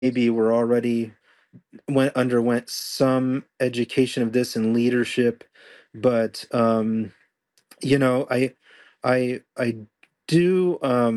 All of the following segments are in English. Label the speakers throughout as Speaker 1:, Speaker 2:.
Speaker 1: maybe were already underwent some education of this in leadership, but I do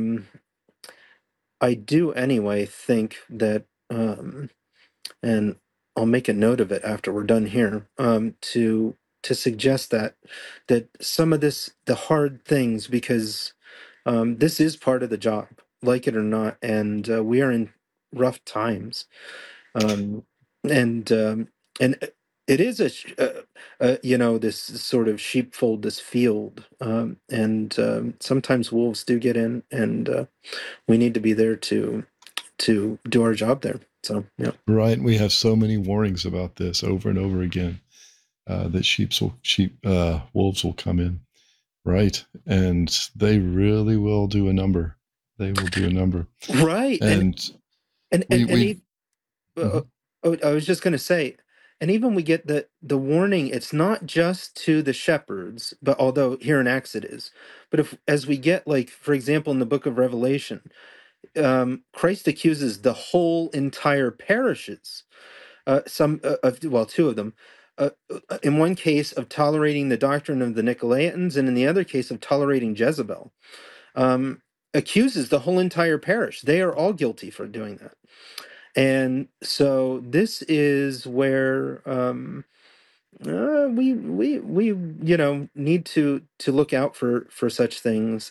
Speaker 1: I do anyway think that and I'll make a note of it after we're done here, to suggest that some of the hard things, because this is part of the job, like it or not, and we are in rough times, um, and it is this sort of sheepfold, this field, and sometimes wolves do get in, and we need to be there to do our job there. So yeah.
Speaker 2: Right. We have so many warnings about this over and over again, that wolves will come in. Right. And they really will do a number. They will do a number.
Speaker 1: Right,
Speaker 2: And
Speaker 1: and
Speaker 2: we mhm.
Speaker 1: I was just going to say, and even we get the warning. It's not just to the shepherds, but although here in Acts it is, but if as we get, like, for example, in the book of Revelation, Christ accuses the whole entire parishes. Some of well, two of them. In one case of tolerating the doctrine of the Nicolaitans, and in the other case of tolerating Jezebel, um, accuses the whole entire parish. They are all guilty for doing that. And so this is where we need to look out for such things,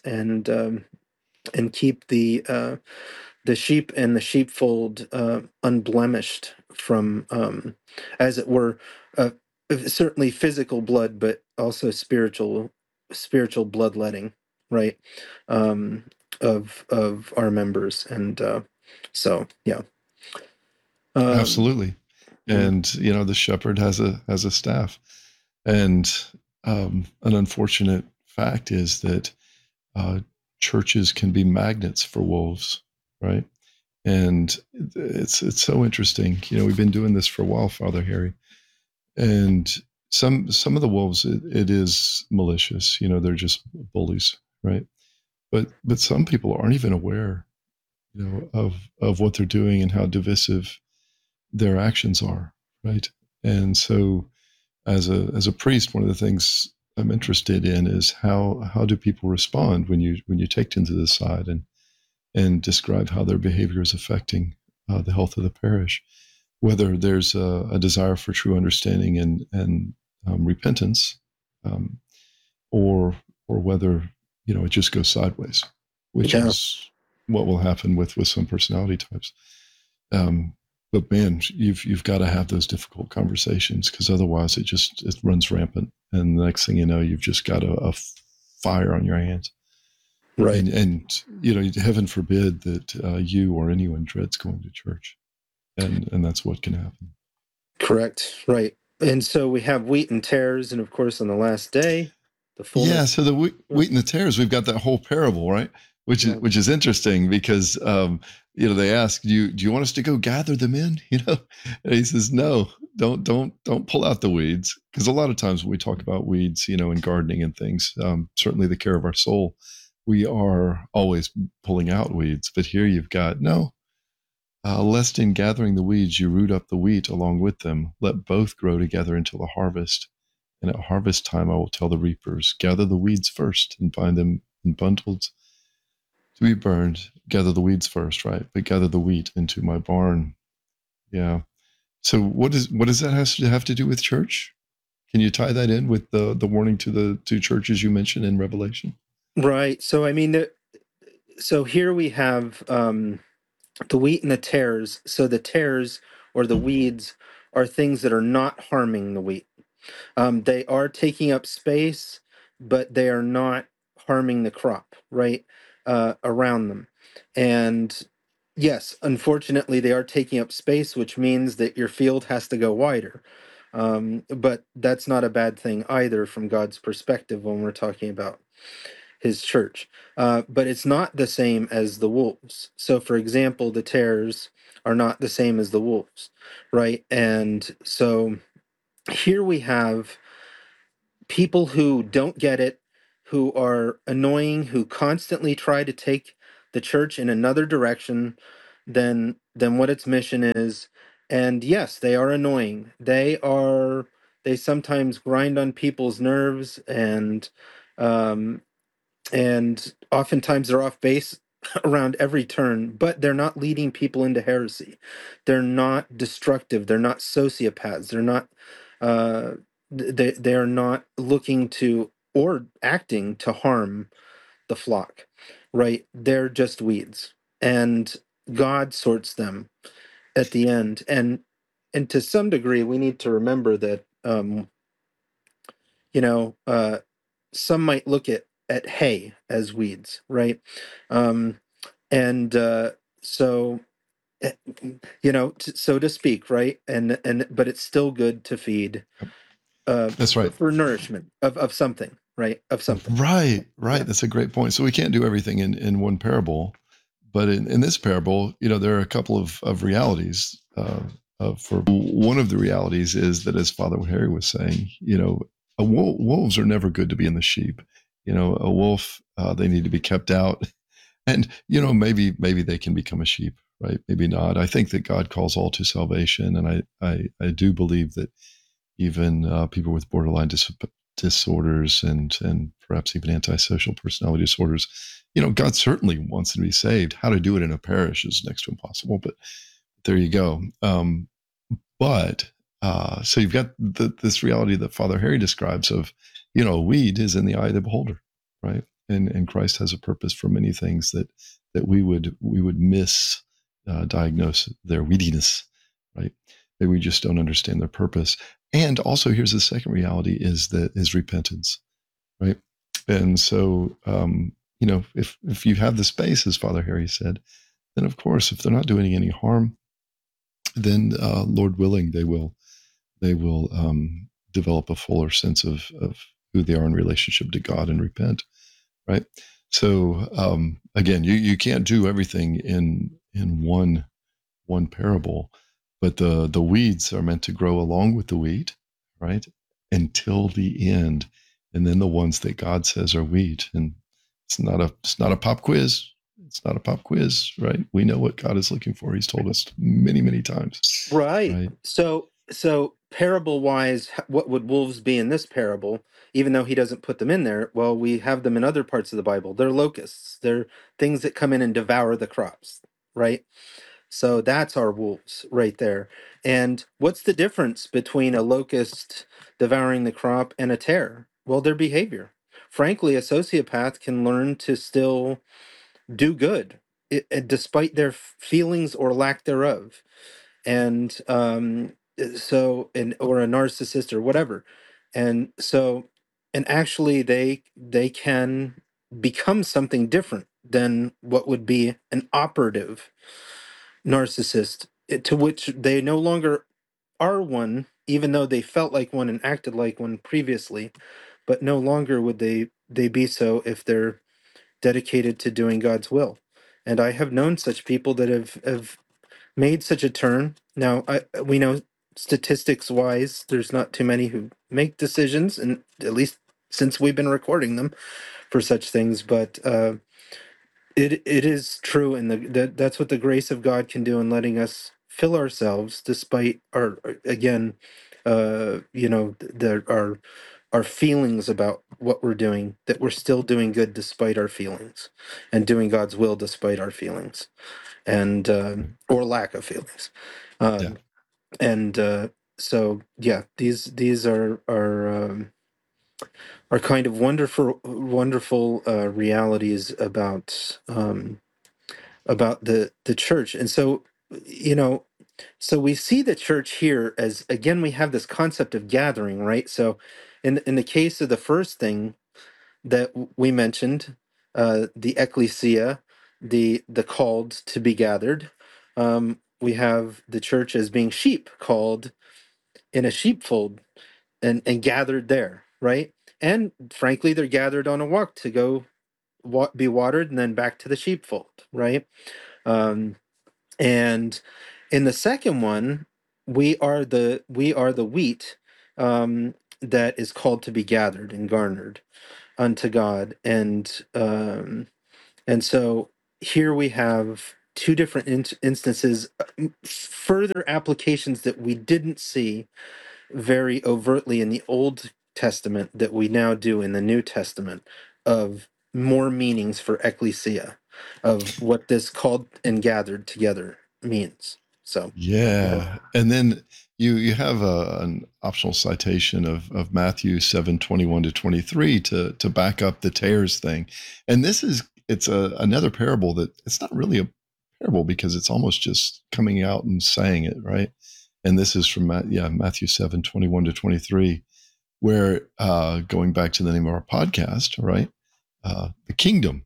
Speaker 1: and keep the sheep and the sheepfold unblemished from, as it were, uh, certainly physical blood, but also spiritual bloodletting, right? Um, of our members, and so yeah. Um,
Speaker 2: Absolutely.
Speaker 1: yeah.
Speaker 2: And the shepherd has a staff. And an unfortunate fact is that uh, churches can be magnets for wolves, right? And it's so interesting. We've been doing this for a while, Father Harry, and some of the wolves, it is malicious. They're just bullies, right? But some people aren't even aware, of what they're doing and how divisive their actions are, right? And so, as a priest, one of the things I'm interested in is how do people respond when you take them to the side and describe how their behavior is affecting the health of the parish, whether there's a desire for true understanding and repentance, um, or whether it just goes sideways, which
Speaker 1: Yeah.
Speaker 2: is what will happen with some personality types. Um, but man, you've got to have those difficult conversations, because otherwise it runs rampant, and the next thing you know, you've just got a fire on your hands.
Speaker 1: Right.
Speaker 2: And heaven forbid that you or anyone dreads going to church, and that's what can happen.
Speaker 1: Correct. Right. And so we have wheat and tares, and of course, on the last day, the
Speaker 2: Yeah,
Speaker 1: fullness.
Speaker 2: so the
Speaker 1: Yeah.
Speaker 2: wheat and the tares, we've got that whole parable, right? Which is
Speaker 1: Yeah.
Speaker 2: which is interesting, because they ask, do you want us to go gather them in? And he says, no, don't pull out the weeds, because a lot of times when we talk about weeds, in gardening and things, certainly the care of our soul, we are always pulling out weeds. But here you've got no. Lest in gathering the weeds you root up the wheat along with them. Let both grow together until the harvest. And at harvest time I will tell the reapers, gather the weeds first and bind them in bundles to be burned. Gather the weeds first, right? But gather the wheat into my barn. Yeah. So what does that have to do with church? Can you tie that in with the warning to the two churches you mentioned in Revelation?
Speaker 1: Right. So I mean, so here we have the wheat and the tares. So the tares, or the weeds, are things that are not harming the wheat. They are taking up space, but they are not harming the crop, right, around them. And yes, unfortunately, they are taking up space, which means that your field has to go wider. But that's not a bad thing either from God's perspective when we're talking about his church. But it's not the same as the wolves. So, for example, the tares are not the same as the wolves, right? And so here we have people who don't get it, who are annoying, who constantly try to take the church in another direction, than what its mission is. And yes, they are annoying. They sometimes grind on people's nerves, um and oftentimes they're off base around every turn, but they're not leading people into heresy. They're not destructive. They're not sociopaths. They're not uh they are not looking to or acting to harm the flock, right? They're just weeds, and God sorts them at the end. And to some degree, we need to remember that you know, some might look at hay as weeds, right? Um, and so eh, so to speak, right? And but it's still good to feed
Speaker 2: That's right.
Speaker 1: for nourishment of something, right? Of something.
Speaker 2: Right,
Speaker 1: Yeah.
Speaker 2: right. That's a great point. So we can't do everything in one parable, but in this parable, there are a couple of realities. For one of the realities is that, as Father Harry was saying, wolves are never good to be in the sheep. A wolf, they need to be kept out, and maybe they can become a sheep, right? Maybe not. I think that God calls all to salvation, and I do believe that even people with borderline disorders and perhaps even antisocial personality disorders. God certainly wants them to be saved. How to do it in a parish is next to impossible, but there you go. But so you've got this reality that Father Harry describes of, a weed is in the eye of the beholder, right? And Christ has a purpose for many things that we would miss diagnose their weediness, right? That we just don't understand their purpose. And also, here's the second reality: is repentance, right? And so, if you have the space, as Father Harry said, then of course, if they're not doing any harm, then Lord willing, they will develop a fuller sense of who they are in relationship to God and repent, right? So again, you can't do everything in one parable, but the weeds are meant to grow along with the wheat, right? Until the end. And then the ones that God says are wheat. And it's not a pop quiz. It's not a pop quiz, right? We know what God is looking for. He's told us many, many times,
Speaker 1: Right.
Speaker 2: right?
Speaker 1: So parable wise, what would wolves be in this parable? Even though he doesn't put them in there, well, we have them in other parts of the Bible. They're locusts. They're things that come in and devour the crops, right? So that's our wolves right there. And what's the difference between a locust devouring the crop and a tear? Well, their behavior. Frankly, a sociopath can learn to still do good, despite their feelings or lack thereof. And or a narcissist or whatever. And so, and actually, they can become something different than what would be an operative narcissist, to which they no longer are one, even though they felt like one and acted like one previously, but no longer would they be so if they're dedicated to doing God's will. And I have known such people that have made such a turn. Now, we know statistics wise, there's not too many who make decisions, and at least since we've been recording them for such things, but it is true, and that's what the grace of God can do in letting us fill ourselves despite again, our feelings about what we're doing, that we're still doing good despite our feelings, and doing God's will despite our feelings, and
Speaker 2: Right.
Speaker 1: or lack of feelings.
Speaker 2: Yeah.
Speaker 1: um, and so yeah, these are kind of wonderful realities about the church. And so, you know, so we see the church here as, again, we have this concept of gathering, right? So in the case of the first thing that we mentioned, the ecclesia, the called to be gathered, we have the church as being sheep called in a sheepfold, and gathered there, right? And frankly, they're gathered on a walk to go be watered and then back to the sheepfold, right? Um, and in the second one, we are the wheat, that is called to be gathered and garnered unto God. And so here we have. two different instances, further applications that we didn't see very overtly in the Old Testament that we now do in the New Testament, of more meanings for ecclesia, of what this called and gathered together means. So,
Speaker 2: Yeah, and then you have an optional citation of Matthew 7:21 to 23 to back up the tares thing, and this is it's another parable that it's not really a parable because it's almost just coming out and saying it, right? And this is from Matthew 7:21 to 23, where going back to the name of our podcast, right? The kingdom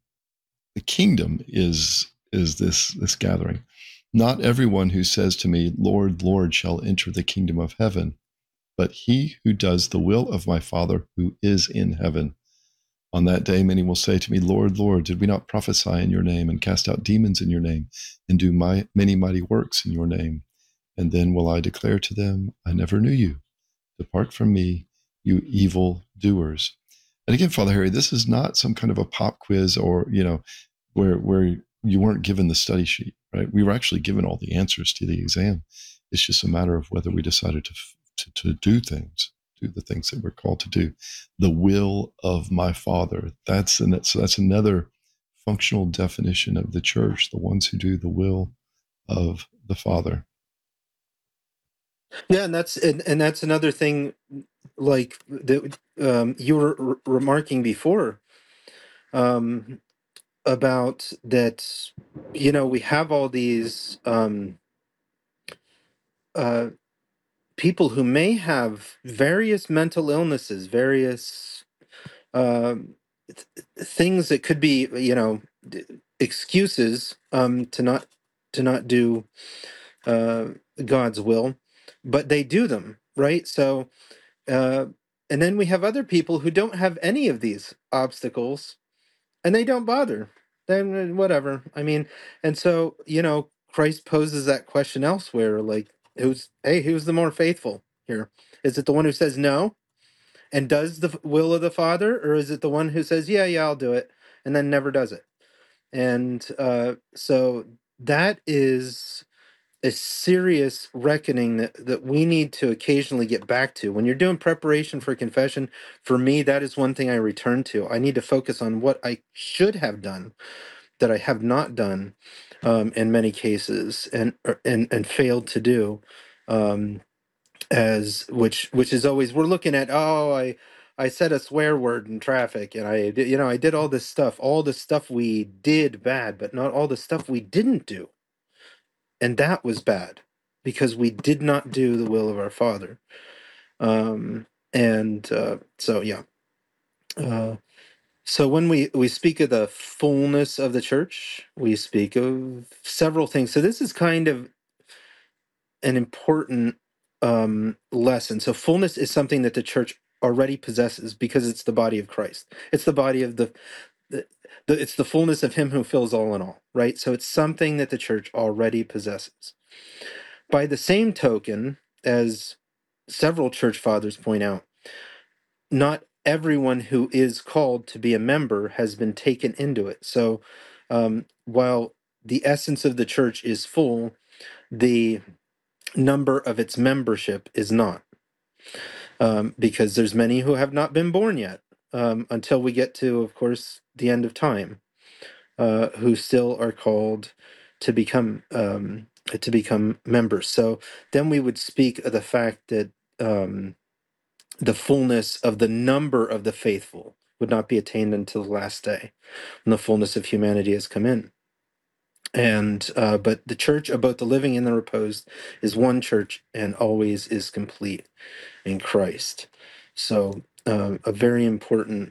Speaker 2: is this gathering. Not everyone who says to me, Lord, Lord, shall enter the kingdom of heaven, but he who does the will of my Father who is in heaven. On that day, many will say to me, Lord, Lord, did we not prophesy in your name and cast out demons in your name and do many mighty works in your name? And then will I declare to them, I never knew you. Depart from me, you evil doers. And again, Father Harry, this is not some kind of a pop quiz or, where you weren't given the study sheet, right? We were actually given all the answers to the exam. It's just a matter of whether we decided to do the things that we're called to do. The will of my Father. So that's another functional definition of the church, the ones who do the will of the Father.
Speaker 1: yeah, and that's another thing, like that you were remarking before, um, about that. We have all these uh, people who may have various mental illnesses, various um, things that could be, excuses to not do uh, God's will, but they do them, right? So, uh, and then we have other people who don't have any of these obstacles, and they don't bother. Then whatever. I mean, and so Christ poses that question elsewhere, like, who's the more faithful here? Is it the one who says no and does the will of the Father, or is it the one who says, yeah, yeah, I'll do it, and then never does it? And so that is a serious reckoning that we need to occasionally get back to. When you're doing preparation for confession, for me, that is one thing I return to. I need to focus on what I should have done that I have not done, in many cases, and failed to do. Um, as which is always, we're looking at, oh, I said a swear word in traffic, and I did all the stuff we did bad, but not all the stuff we didn't do, and that was bad because we did not do the will of our Father. And so yeah. Uh, so when we speak of the fullness of the church, we speak of several things. So this is kind of an important lesson. So fullness is something that the church already possesses because it's the body of Christ. It's the body of the, it's the fullness of Him who fills all in all, right? So it's something that the church already possesses. By the same token, as several church fathers point out, not everyone who is called to be a member has been taken into it. So while the essence of the church is full, the number of its membership is not, because there's many who have not been born yet, until we get to, of course, the end of time, who still are called to become members. So then we would speak of the fact that the fullness of the number of the faithful would not be attained until the last day, when the fullness of humanity has come in. And but the church of both the living and the reposed is one church and always is complete in Christ. So a very important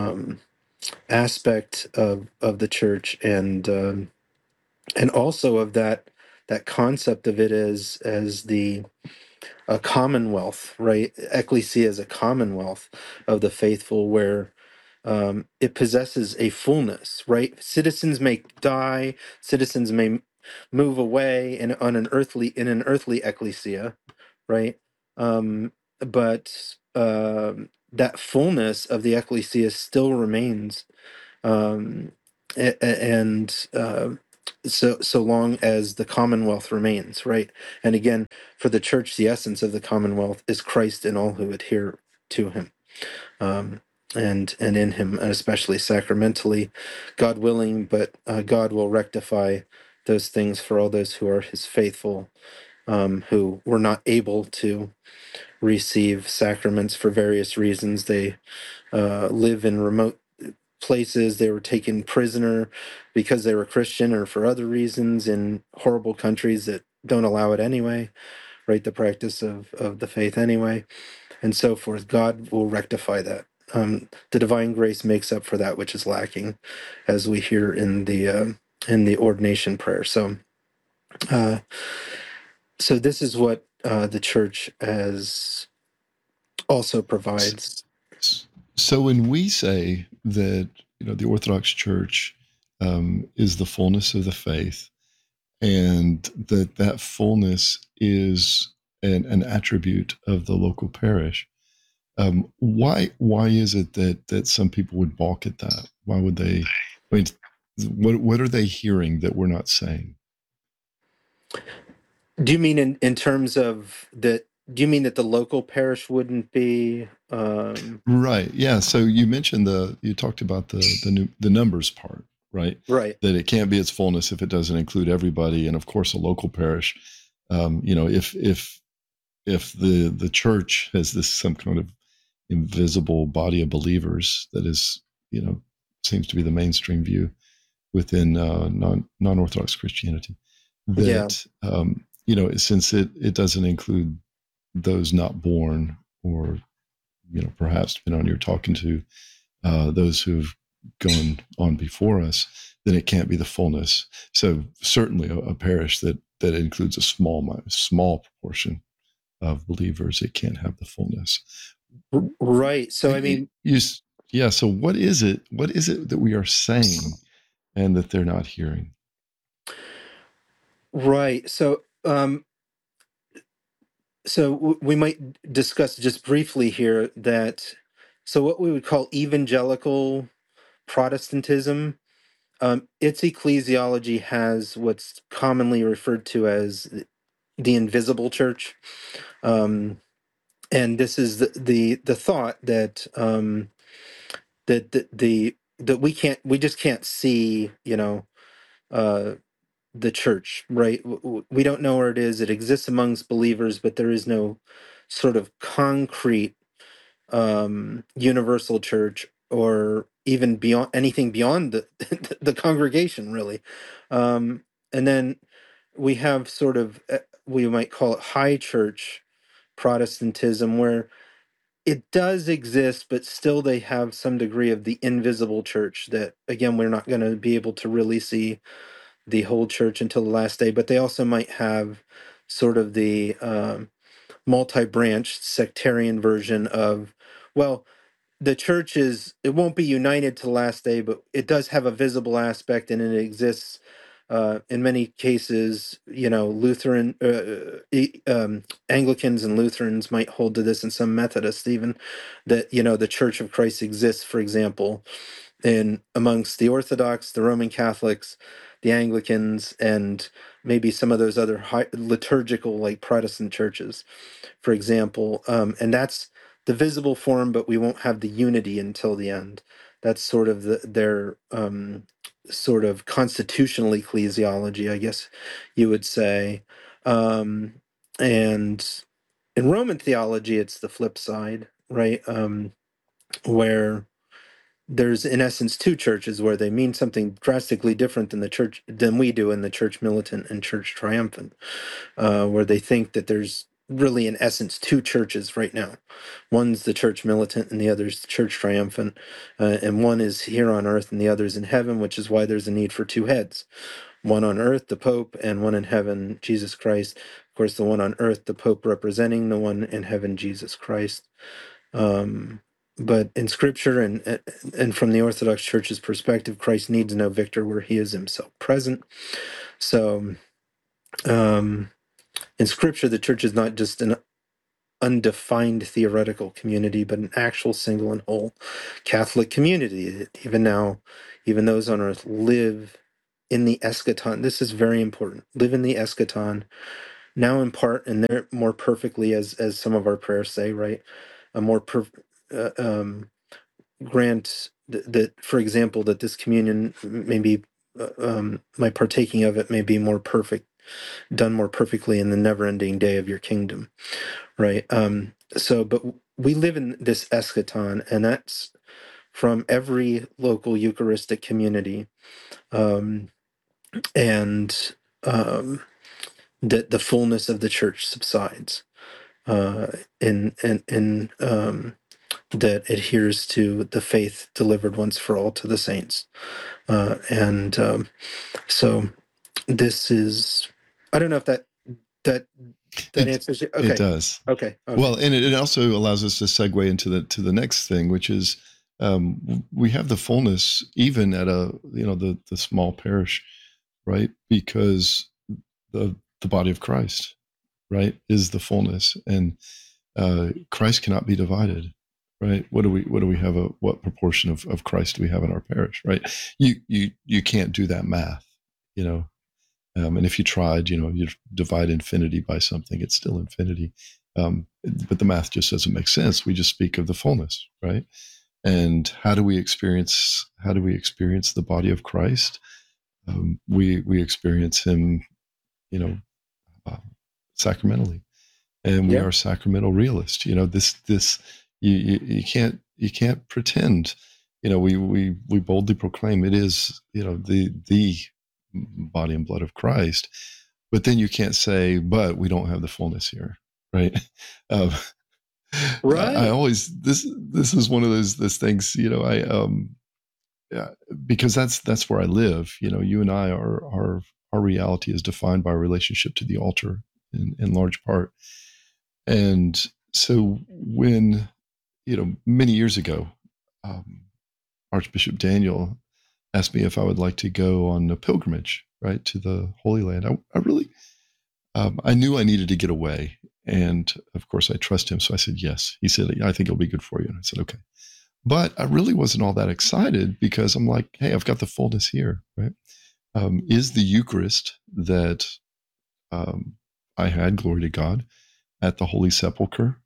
Speaker 1: aspect of the church, and also of that concept of it as the a commonwealth, right? Ecclesia is a commonwealth of the faithful, where it possesses a fullness, right? Citizens may die, citizens may move away in an earthly ecclesia, right? But that fullness of the ecclesia still remains, um, and so long as the commonwealth remains, right? And again, for the church, the essence of the commonwealth is Christ and all who adhere to him, um, and in him, and especially sacramentally, God willing. But God will rectify those things for all those who are his faithful, who were not able to receive sacraments for various reasons. They live in remote places. They were taken prisoner because they were Christian or for other reasons in horrible countries that don't allow it anyway, right? The practice of the faith anyway, and so forth. God will rectify that. The divine grace makes up for that which is lacking, as we hear in the ordination prayer. Uh, so this is what the church as also provides.
Speaker 2: So when we say that the Orthodox Church is the fullness of the faith, and that fullness is an attribute of the local parish, why is it that some people would balk at that? Why would they? I mean, what are they hearing that we're not saying?
Speaker 1: Do you mean in terms of that? Do you mean that the local parish wouldn't be?
Speaker 2: Right. Yeah. So you talked about the numbers part, right?
Speaker 1: Right.
Speaker 2: That it can't be its fullness if it doesn't include everybody, and of course a local parish. If the church has this some kind of invisible body of believers that is, seems to be the mainstream view within non Orthodox Christianity,
Speaker 1: Yeah.
Speaker 2: that since it doesn't include those not born, or perhaps depending on you're talking to those who've gone on before us, then it can't be the fullness. So certainly a parish that includes a small proportion of believers, it can't have the fullness.
Speaker 1: Right. So I
Speaker 2: You,
Speaker 1: mean,
Speaker 2: you, yeah. So what is it? What is it that we are saying and that they're not hearing?
Speaker 1: right. We might discuss just briefly here that so what we would call evangelical Protestantism, its ecclesiology has what's commonly referred to as the invisible church. And this is the thought that that we just can't see, uh the church, right? We don't know where it is. It exists amongst believers, but there is no sort of concrete universal church, or even beyond anything beyond the congregation, really. And then we have sort of we might call it high church Protestantism, where it does exist, but still they have some degree of the invisible church that, again, we're not going to be able to really see the whole church until the last day. But they also might have sort of the multi-branched sectarian version of, well, the church is, it won't be united to the last day, but it does have a visible aspect, and it exists in many cases. Lutheran Anglicans and Lutherans might hold to this, and some Methodists even, that the Church of Christ exists, for example, in amongst the Orthodox, the Roman Catholics, the Anglicans, and maybe some of those other liturgical, like Protestant churches, for example. And that's the visible form, but we won't have the unity until the end. That's sort of their sort of constitutional ecclesiology, I guess you would say. And in Roman theology, it's the flip side, right? Where there's in essence two churches, where they mean something drastically different than we do in the church militant and church triumphant, where they think that there's really in essence two churches right now. One's the church militant and the other's the church triumphant, and one is here on earth and the other's in heaven, which is why there's a need for two heads: one on earth, the Pope, and one in heaven, Jesus Christ. Of course, the one on earth, the Pope representing the one in heaven, Jesus Christ. um, but in Scripture and from the Orthodox Church's perspective, Christ needs no victor where He is Himself present. So, um, in Scripture, the Church is not just an undefined theoretical community, but an actual single and whole Catholic community that even now, even those on earth live in the eschaton. This is very important. Live in the eschaton, now in part and there more perfectly, as some of our prayers say, right? A more uh, um, grant that, for example, that this communion may be, my partaking of it may be more perfect, done more perfectly in the never-ending day of your kingdom, right? But we live in this eschaton, and that's from every local Eucharistic community, um, and that the fullness of the church subsides, uh, in that adheres to the faith delivered once for all to the saints. And so this is, I don't know if that that
Speaker 2: It
Speaker 1: answers it.
Speaker 2: it
Speaker 1: Okay.
Speaker 2: does.
Speaker 1: Okay. Okay.
Speaker 2: Well, and it also allows us to segue into the next thing, which is we have the fullness even at the small parish, right? Because the body of Christ, right, is the fullness, and Christ cannot be divided, right? What do we have? What proportion of Christ do we have in our parish, right? You can't do that math, you know. And if you tried, you divide infinity by something, it's still infinity. But the math just doesn't make sense. We just speak of the fullness, right? And how do we experience the body of Christ? We experience Him, you know, uh, sacramentally, and we
Speaker 1: Yeah.
Speaker 2: are sacramental realists. This you can't pretend. We boldly proclaim it is the body and blood of Christ, but then you can't say, but we don't have the fullness here, right? Um, I
Speaker 1: Right.
Speaker 2: always this is one of those things, I yeah, because that's where I live. You and I are our reality is defined by our relationship to the altar in large part. And so when, many years ago, um, Archbishop Daniel asked me if I would like to go on a pilgrimage, right, to the Holy Land. I really, I knew I needed to get away. And of course, I trust him. So I said, yes. He said, I think it'll be good for you. And I said, okay. But I really wasn't all that excited because I'm like, hey, I've got the fullness here, right? Is the Eucharist that um, I had, glory to God, at the Holy Sepulchre,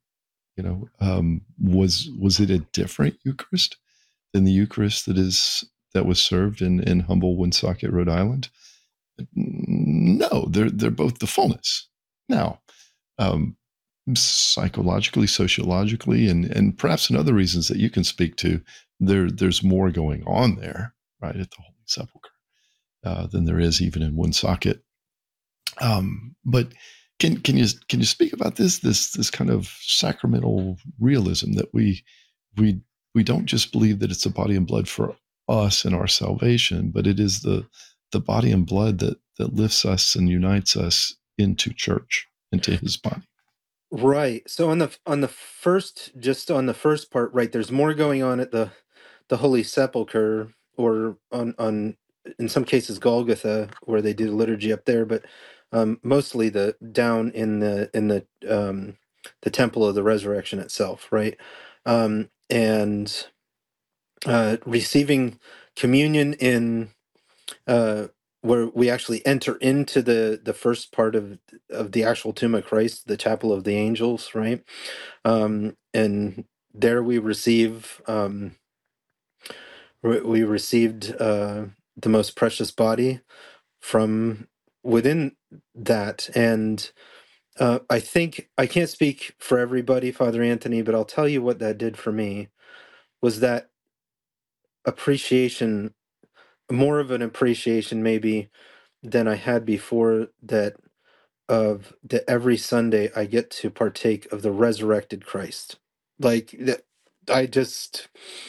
Speaker 2: was it a different Eucharist than the Eucharist that was served in humble Woonsocket, Rhode Island? No, they're both the fullness. Now, um, psychologically, sociologically, and perhaps in other reasons that you can speak to, there's more going on there, right, at the Holy Sepulchre than there is even in Woonsocket. But can you speak about this kind of sacramental realism that we don't just believe that it's the body and blood for us and our salvation, but it is the body and blood that lifts us and unites us into church, into His body.
Speaker 1: Right. So on the first part, right, there's more going on at the Holy Sepulchre, or on in some cases Golgotha, where they do the liturgy up there, but mostly the down in the temple of the resurrection itself, right? And receiving communion in, uh, where we actually enter into the first part of the actual tomb of Christ, the chapel of the angels, right? And there we received the most precious body from within that. And I think I can't speak for everybody, Father Anthony, but I'll tell you what that did for me was that appreciation, more of an appreciation maybe than I had before, that of that every Sunday I get to partake of the resurrected Christ. Like that, I just,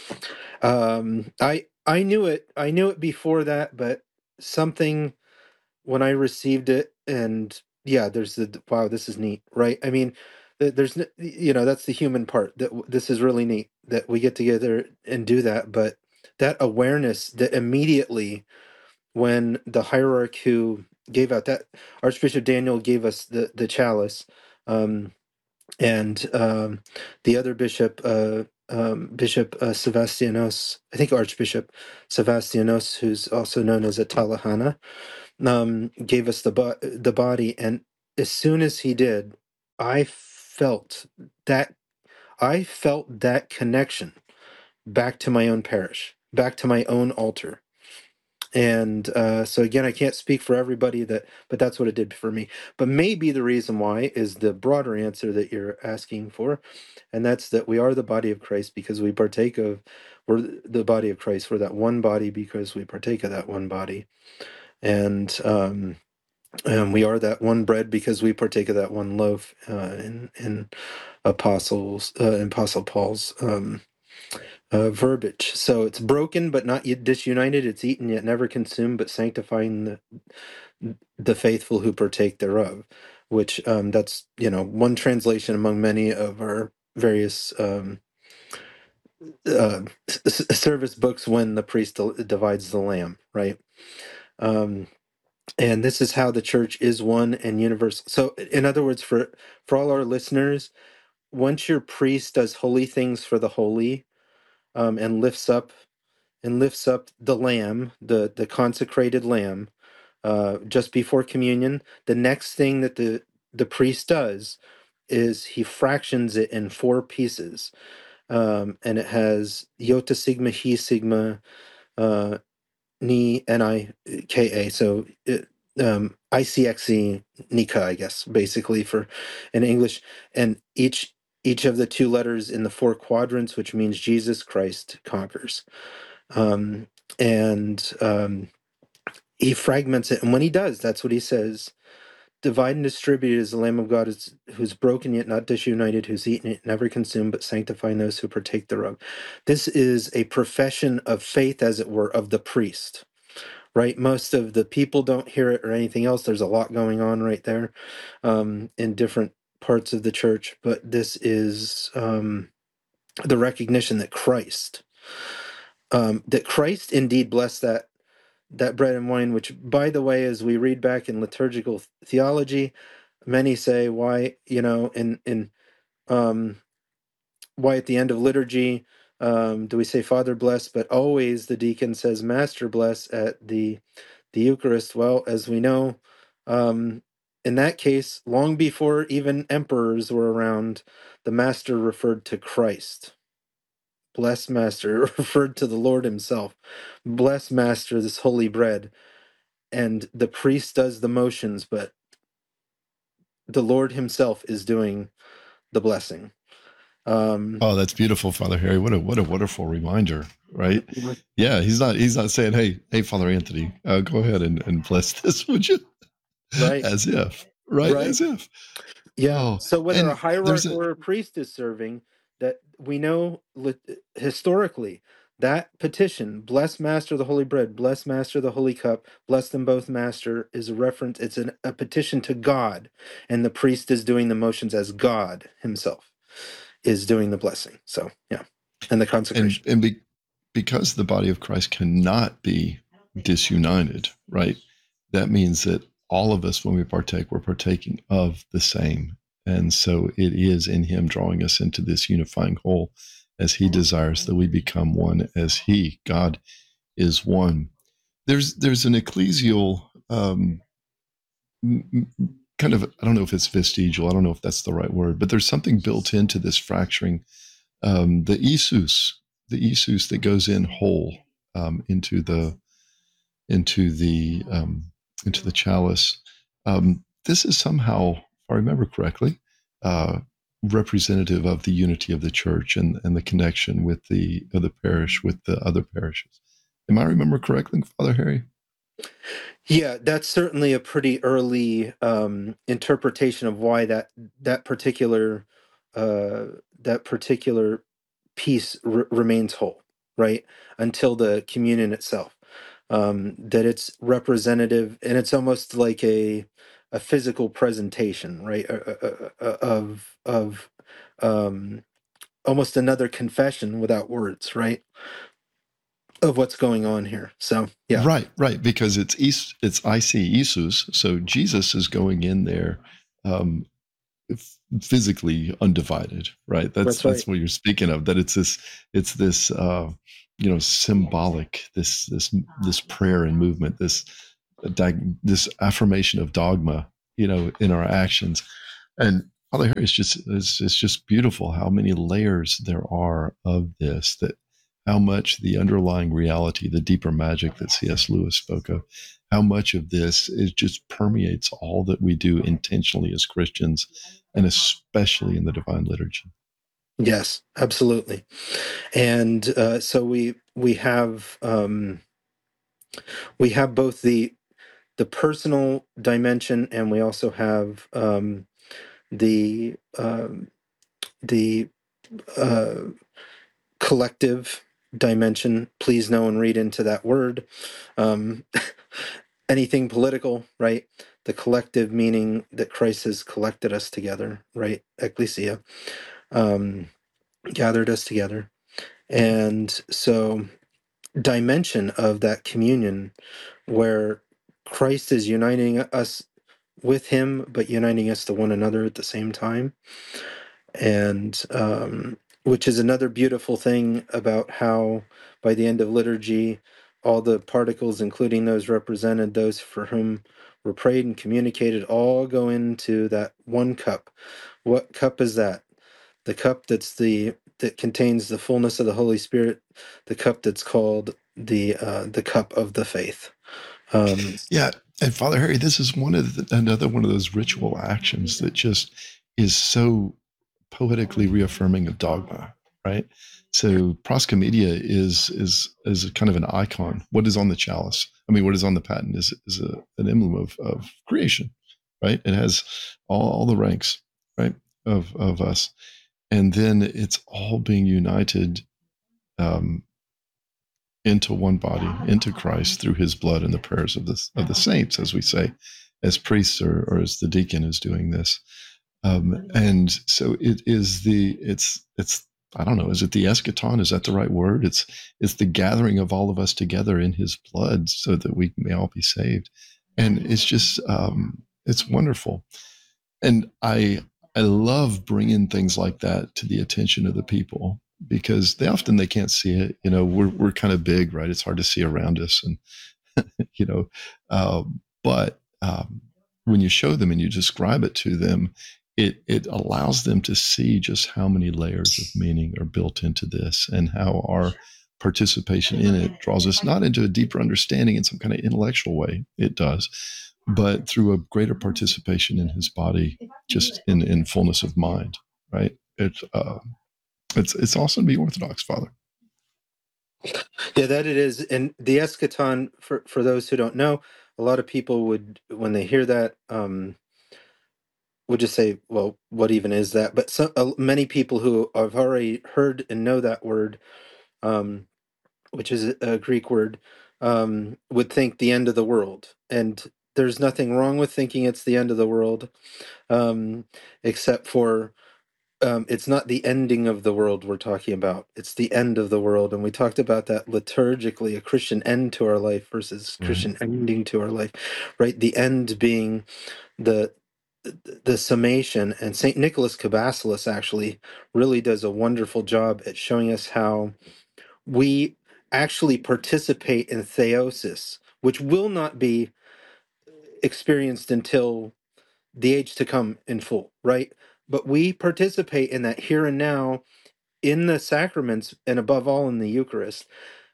Speaker 1: I knew it before that, but something when I received it, and yeah, there's the wow, this is neat, right? I mean, that's the human part, that this is really neat that we get together and do that, but that awareness that immediately when the hierarch who gave out that Archbishop Daniel gave us the chalice, um, and the other bishop, Bishop Sebastianos, I think Archbishop Sebastianos, who's also known as a Talahana, gave us the body, and as soon as he did, I felt that I felt that connection back to my own parish, back to my own altar. And so again, I can't speak for everybody but that's what it did for me. But maybe the reason why is the broader answer that you're asking for, and that's that we are the body of Christ because we're the body of Christ. We're that one body because we partake of that one body, and we are that one bread because we partake of that one loaf. In Apostle Paul's verbiage. So it's broken but not yet disunited. It's eaten yet never consumed, but sanctifying the faithful who partake thereof. Which that's one translation among many of our various service books when the priest divides the lamb, right? Um, and this is how the church is one and universal. So, in other words, for all our listeners, once your priest does holy things for the holy, and lifts up the lamb, the consecrated lamb, just before communion. The next thing that the priest does is he fractions it in four pieces, and it has iota sigma, he sigma, uh, ni, nika. So ICXE nika, I guess, basically for in English, and each of the two letters in the four quadrants, which means Jesus Christ conquers. Um, and he fragments it, and when he does, that's what he says: divide and distribute is the Lamb of God, who's broken yet not disunited, who's eaten it, never consumed, but sanctifying those who partake thereof. This is a profession of faith, as it were, of the priest, right? Most of the people don't hear it or anything else. There's a lot going on right there, in different parts of the church, but this is the recognition that Christ indeed blessed that bread and wine, which, by the way, as we read back in liturgical theology, many say, why, in um, why at the end of liturgy do we say Father bless, but always the deacon says Master bless at the Eucharist? Well, as we know, in that case, long before even emperors were around, the Master referred to Christ. Bless Master referred to the Lord himself. Bless Master this holy bread. And the priest does the motions, but the Lord himself is doing the blessing.
Speaker 2: Oh, that's beautiful, Father Harry. What a wonderful reminder, right? Yeah, he's not saying, hey, Father Anthony, go ahead and bless this, would you?
Speaker 1: Right,
Speaker 2: As if, right?
Speaker 1: right.
Speaker 2: As if.
Speaker 1: Yeah.
Speaker 2: Oh,
Speaker 1: So whether a
Speaker 2: and there's
Speaker 1: hierarch
Speaker 2: a
Speaker 1: or a priest is serving, that we know historically, that petition, bless Master the Holy Bread, bless Master the Holy Cup, bless them both, Master, is a reference. It's a petition to God, and the priest is doing the motions as God himself is doing the blessing. So yeah, and the
Speaker 2: and
Speaker 1: consecration.
Speaker 2: and be, because the body of Christ cannot be disunited, right? That means that all of us, when we partake, we're partaking of the same. And so it is in him drawing us into this unifying whole as he desires that we become one as he, God, is one. There's an ecclesial kind of, I don't know if it's vestigial, I don't know if that's the right word, but there's something built into this fracturing, the Isus that goes in whole, into the into the um, into the chalice. This is somehow, if I remember correctly, uh, representative of the unity of the church and the connection with the parish with the other parishes. Am I remember correctly, Father Harry?
Speaker 1: Yeah, that's certainly a pretty early interpretation of why that particular uh, that particular piece remains whole, right? Until the communion itself. That it's representative, and it's almost like a physical presentation, right? Of almost another confession without words, right? Of what's going on here. So yeah.
Speaker 2: Right, right, because it's IC Isus, so Jesus is going in there, um, physically undivided, right?
Speaker 1: That's right.
Speaker 2: That's what you're speaking of. That it's this symbolic, this prayer and movement, this affirmation of dogma, in our actions. And Father Harry, it's just beautiful how many layers there are of this. That how much the underlying reality, the deeper magic that C.S. Lewis spoke of, how much of this is just permeates all that we do intentionally as Christians, and especially in the Divine Liturgy.
Speaker 1: Yes, absolutely. And so we have both the personal dimension, and we also have the the uh, collective dimension. Please know and read into that word. Um, anything political, right? The collective meaning that Christ has collected us together, right? Ecclesia, um, gathered us together. And so, dimension of that communion where Christ is uniting us with Him, but uniting us to one another at the same time. And which is another beautiful thing about how, by the end of liturgy, all the particles, including those represented, those for whom were prayed and communicated, all go into that one cup. What cup is that? The cup that contains the fullness of the Holy Spirit, the cup that's called the cup of the faith. Um,
Speaker 2: Yeah, and Father Harry, this is another one of those ritual actions that just is so poetically reaffirming of dogma, right? So proscomedia is a kind of an icon. What is on the chalice? I mean, what is on the paten is an emblem of creation, right? It has all the ranks, right, of us, and then it's all being united um, into one body, into Christ through His blood and the prayers of the saints, as we say, as priests or as the deacon is doing this. And so it's I don't know, is it the eschaton? Is that the right word? It's the gathering of all of us together in His blood so that we may all be saved. And it's just it's wonderful. And I love bringing things like that to the attention of the people because they can't see it. We're kind of big, right? It's hard to see around us, and you know, uh, but when you show them and you describe it to them, it allows them to see just how many layers of meaning are built into this, and how our participation in it draws us not into a deeper understanding in some kind of intellectual way. It does, but through a greater participation in His body, just in fullness of mind. Right? It's awesome to be Orthodox, Father.
Speaker 1: yeah, that it is. And the eschaton, for those who don't know, a lot of people would, when they hear that, would just say, "Well, what even is that?" But many people who have already heard and know that word, um, which is a Greek word, would think the end of the world. And there's nothing wrong with thinking it's the end of the world, um, except for it's not the ending of the world we're talking about. It's the end of the world. And we talked about that liturgically, a Christian end to our life versus
Speaker 2: Right.
Speaker 1: Christian ending to our life, right? The end being the the summation. And St. Nicholas Cabasilas actually really does a wonderful job at showing us how we actually participate in theosis, which will not be experienced until the age to come in full, right? But we participate in that here and now in the sacraments and above all in the Eucharist.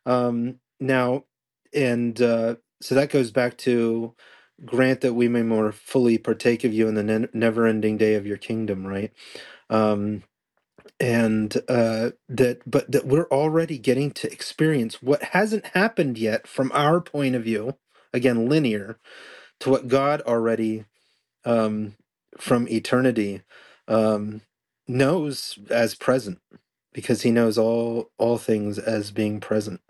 Speaker 1: Now, and so that goes back to grant that we may more fully partake of you in the never ending day of your kingdom, right? Um, and but that we're already getting to experience what hasn't happened yet from our point of view, again, linear, to what God already um, from eternity um, knows as present, because He knows all things as being present.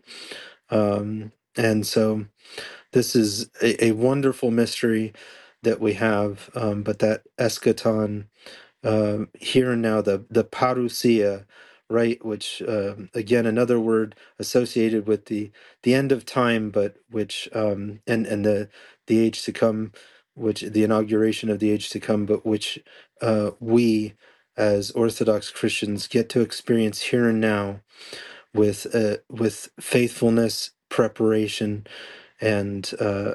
Speaker 1: And so this is a wonderful mystery that we have, but that eschaton, here and now, the parousia, right, which again, another word associated with the end of time, but which and the age to come, which the inauguration of the age to come, but which we as Orthodox Christians get to experience here and now with faithfulness, preparation, and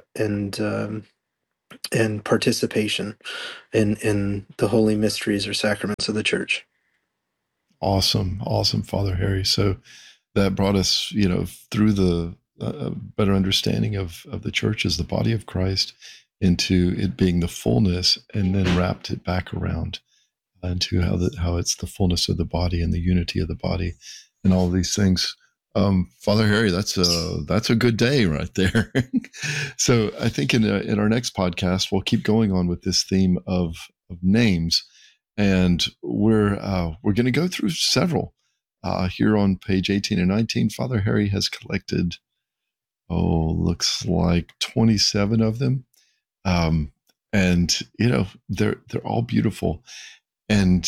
Speaker 1: and participation in the holy mysteries or sacraments of the Church.
Speaker 2: Awesome, Father Harry. So that brought us, through the better understanding of the Church as the body of Christ into it being the fullness, and then wrapped it back around into how it's the fullness of the body and the unity of the body, and all of these things. Father Harry, that's a good day right there. So I think in our next podcast we'll keep going on with this theme of names, and we're going to go through several. Here on page 18 and 19, Father Harry has collected, looks like 27 of them, and they're all beautiful. And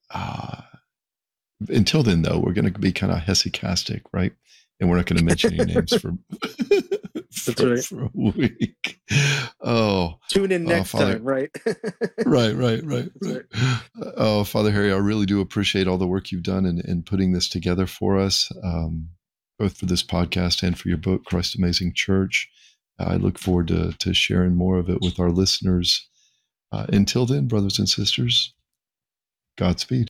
Speaker 2: until then, though, we're going to be kind of hesychastic, right? And we're not going to mention any names for for a week.
Speaker 1: Tune in next time, right?
Speaker 2: Right. Oh, Father Harry, I really do appreciate all the work you've done in putting this together for us, both for this podcast and for your book, Christ Amazing Church. I look forward to sharing more of it with our listeners. Until then, brothers and sisters, Godspeed.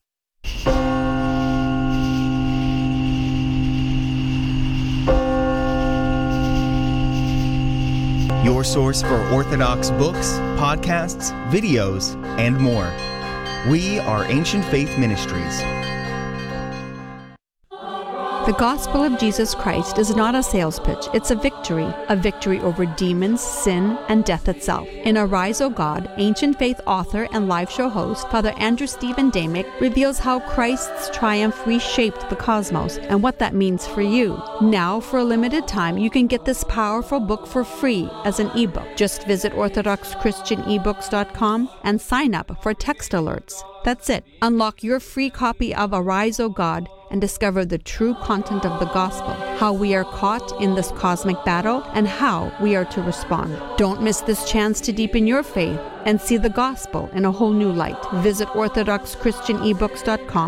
Speaker 3: Your source for Orthodox books, podcasts, videos, and more. We are Ancient Faith Ministries.
Speaker 4: The gospel of Jesus Christ is not a sales pitch, it's a victory over demons, sin, and death itself. In Arise, O God, Ancient Faith author and live show host, Father Andrew Stephen Damick reveals how Christ's triumph reshaped the cosmos and what that means for you. Now, for a limited time, you can get this powerful book for free as an ebook. Just visit orthodoxchristianebooks.com and sign up for text alerts. That's it. Unlock your free copy of Arise, O God, and discover the true content of the gospel, how we are caught in this cosmic battle, and how we are to respond. Don't miss this chance to deepen your faith and see the gospel in a whole new light. Visit orthodoxchristianebooks.com